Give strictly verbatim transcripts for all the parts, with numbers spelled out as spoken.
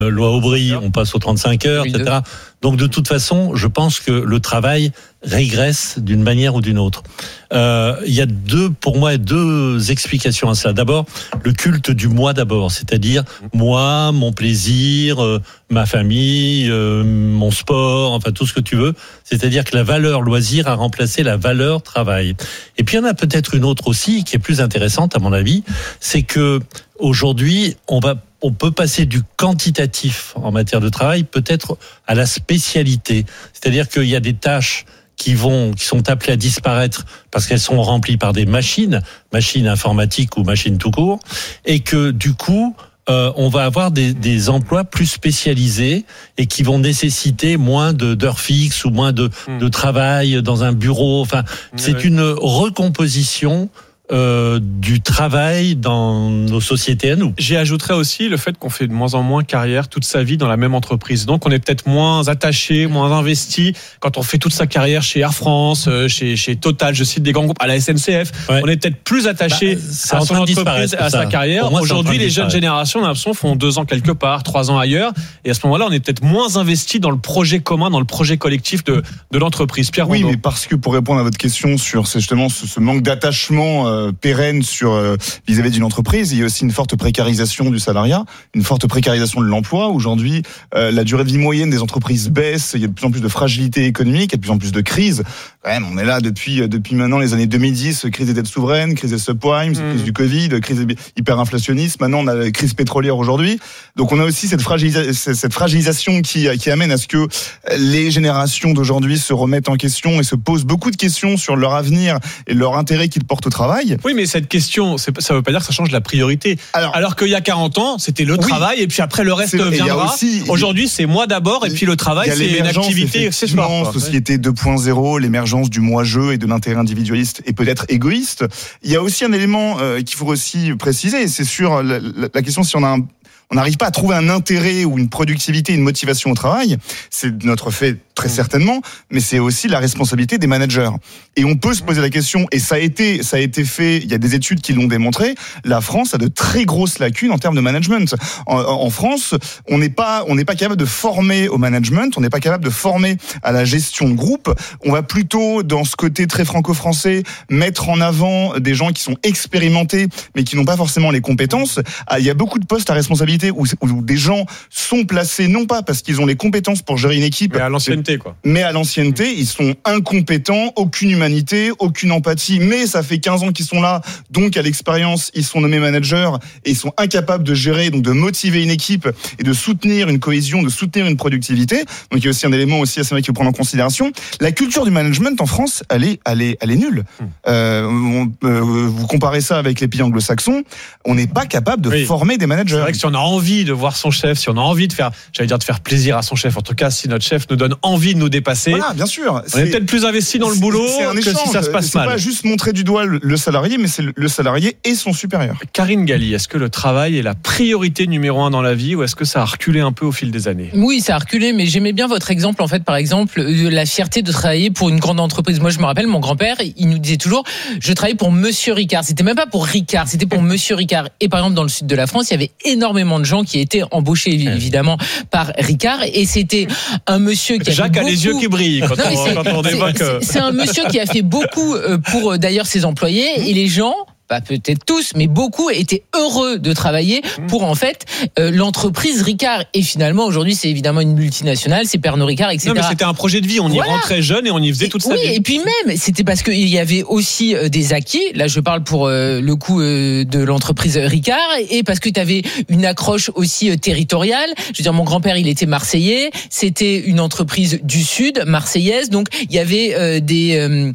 loi Aubry, on passe aux trente-cinq heures, et cetera. Donc de toute façon, je pense que le travail régresse d'une manière ou d'une autre. Euh, il y a deux, pour moi, deux explications à ça. D'abord, le culte du moi d'abord, c'est-à-dire moi, mon plaisir, euh, ma famille, euh, mon sport, enfin tout ce que tu veux. C'est-à-dire que la valeur loisir a remplacé la valeur travail. Et puis il y en a peut-être une autre aussi qui est plus intéressante à mon avis, c'est que aujourd'hui, on va on peut passer du quantitatif en matière de travail peut-être à la spécialité. C'est-à-dire qu'il y a des tâches qui vont, qui sont appelées à disparaître parce qu'elles sont remplies par des machines, machines informatiques ou machines tout court, et que du coup, euh, on va avoir des, des emplois plus spécialisés et qui vont nécessiter moins de, d'heures fixes ou moins de, mmh. de travail dans un bureau. Enfin, mmh, c'est oui. une recomposition Euh, du travail dans nos sociétés à nous. J'y ajouterais aussi le fait qu'on fait de moins en moins carrière toute sa vie dans la même entreprise. Donc on est peut-être moins attaché, moins investi quand on fait toute sa carrière chez Air France, chez, chez Total, je cite des grands groupes, à la S N C F. Ouais. On est peut-être plus attaché bah, à son entreprise, à sa carrière. Moi, aujourd'hui, les jeunes générations, on a l'impression, font deux ans quelque part, trois ans ailleurs. Et à ce moment-là, on est peut-être moins investi dans le projet commun, dans le projet collectif de, de l'entreprise. Pierre Oui, Rondeau. Mais parce que pour répondre à votre question sur justement ce, ce manque d'attachement euh, pérenne sur euh, vis-à-vis d'une entreprise, il y a aussi une forte précarisation du salariat, une forte précarisation de l'emploi. Aujourd'hui, euh, la durée de vie moyenne des entreprises baisse, il y a de plus en plus de fragilité économique, il y a de plus en plus de crises. Quand même, on est là depuis depuis maintenant les années deux mille dix, crise des dettes souveraines, crise des subprimes, mmh. crise du Covid, crise hyperinflationniste, maintenant on a la crise pétrolière aujourd'hui. Donc on a aussi cette fragilisa- cette fragilisation qui qui amène à ce que les générations d'aujourd'hui se remettent en question et se posent beaucoup de questions sur leur avenir et leur intérêt qu'ils portent au travail. Oui, mais cette question, c'est, ça ne veut pas dire que ça change la priorité. Alors, Alors qu'il y a quarante ans, c'était le oui, travail et puis après le reste viendra. Aussi, Aujourd'hui, c'est moi d'abord et puis le travail, c'est une activité accessoire. Société deux point zéro, l'émergence du moi-je et de l'intérêt individualiste et peut-être égoïste. Il y a aussi un élément euh, qu'il faut aussi préciser, c'est sur la, la, la question si on a un on n'arrive pas à trouver un intérêt ou une productivité, une motivation au travail, c'est notre fait très certainement, mais c'est aussi la responsabilité des managers. Et on peut se poser la question, et ça a été, ça a été fait, il y a des études qui l'ont démontré, la France a de très grosses lacunes en termes de management. En, en France, on n'est pas, on n'est pas capable de former au management, on n'est pas capable de former à la gestion de groupe. On va plutôt, dans ce côté très franco-français, mettre en avant des gens qui sont expérimentés, mais qui n'ont pas forcément les compétences. Ah, il y a beaucoup de postes à responsabilité Où, où des gens sont placés non pas parce qu'ils ont les compétences pour gérer une équipe, mais à l'ancienneté quoi. Mais à l'ancienneté, ils sont incompétents, aucune humanité, aucune empathie. Mais ça fait quinze ans qu'ils sont là, donc à l'expérience, ils sont nommés managers et ils sont incapables de gérer, donc de motiver une équipe et de soutenir une cohésion, de soutenir une productivité. Donc il y a aussi un élément aussi assez vrai qu'il faut prendre en considération. La culture du management en France, elle est, elle est, elle est nulle. Hum. Euh, on, euh, vous comparez ça avec les pays anglo-saxons, on n'est pas capable de oui. former des managers. C'est vrai que si on a envie de voir son chef, si on a envie de faire, j'allais dire de faire plaisir à son chef, en tout cas si notre chef nous donne envie de nous dépasser, voilà, bien sûr, on est, est peut-être plus investi dans le boulot que échange. Si ça se passe c'est mal. C'est pas juste montrer du doigt le salarié, mais c'est le salarié et son supérieur. Karine Galli, est-ce que le travail est la priorité numéro un dans la vie ou est-ce que ça a reculé un peu au fil des années ? Oui, ça a reculé, mais j'aimais bien votre exemple, en fait, par exemple, la fierté de travailler pour une grande entreprise. Moi, je me rappelle, mon grand-père, il nous disait toujours, je travaille pour Monsieur Ricard. C'était même pas pour Ricard, c'était pour Monsieur Ricard. Et par exemple, dans le sud de la France, il y avait énormément de gens qui étaient embauché évidemment par Ricard et c'était un monsieur qui a Jacques fait a beaucoup... les yeux qui brillent quand, non, on, c'est, quand on évoque c'est, c'est un monsieur qui a fait beaucoup pour d'ailleurs ses employés et les gens pas peut-être tous, mais beaucoup étaient heureux de travailler pour en fait euh, l'entreprise Ricard. Et finalement, aujourd'hui, c'est évidemment une multinationale, c'est Pernod Ricard, et cetera. Non, mais c'était un projet de vie. On y voilà. rentrait jeune et on y faisait toute et, sa oui, vie. Oui, et puis même, c'était parce qu'il y avait aussi euh, des acquis. Là, je parle pour euh, le coup euh, de l'entreprise Ricard, et parce que tu avais une accroche aussi euh, territoriale. Je veux dire, mon grand-père, il était marseillais. C'était une entreprise du Sud, marseillaise. Donc, il y avait euh, des euh,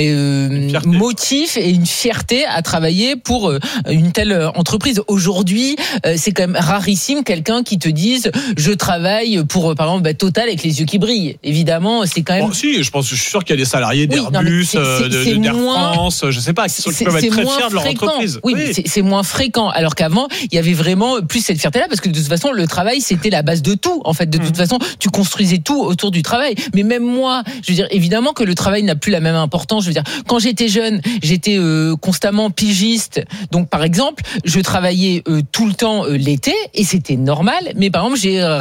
euh, motifs et une fierté à travailler pour une telle entreprise. Aujourd'hui, c'est quand même rarissime quelqu'un qui te dise je travaille pour, par exemple, bah, Total avec les yeux qui brillent. Évidemment, c'est quand même... Bon, si, je pense, je suis sûr qu'il y a des salariés d'Airbus, oui, c'est, c'est, de, c'est d'Air moins... France, je sais pas, qui, sont, qui peuvent être très fiers de leur entreprise. Oui, oui. C'est, c'est moins fréquent. Alors qu'avant, il y avait vraiment plus cette fierté-là, parce que de toute façon, le travail, c'était la base de tout. En fait, de mmh. toute façon, tu construisais tout autour du travail. Mais même moi, je veux dire, évidemment que le travail n'a plus la même importance. Je veux dire, quand j'étais jeune, j'étais euh, constamment pigé dirigiste. Donc par exemple, je travaillais euh, tout le temps euh, l'été et c'était normal. Mais par exemple, j'ai